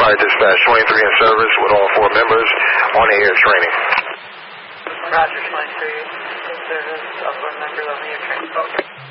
Fire Dispatch 23 in service with all 4 members on air training. Roger, 23 in service, all 4 members on air training. Okay.